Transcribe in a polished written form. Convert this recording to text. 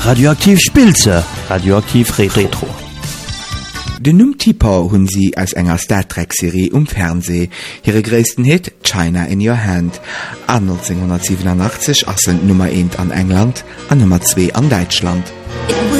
Radioaktiv Spilze, radioaktiv Retro. Den Numm Tipper hunn sie als enger Star Trek-Serie Fernseh. Ihre größten Hit China in Your Hand. An 1987 ass Nummer 1 an England, an Nummer 2 an Deutschland.